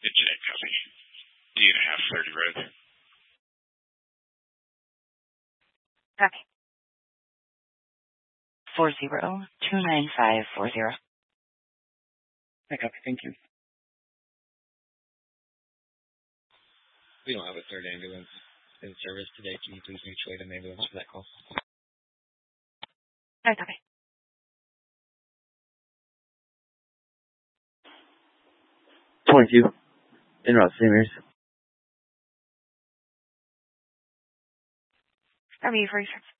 Internet copy. D&a-half 30 road. Copy. 40-29540. I copy, thank you. We don't have a third ambulance in service today. Can you please mutual aid an ambulance for that call? I copy. En route, St. Are you free?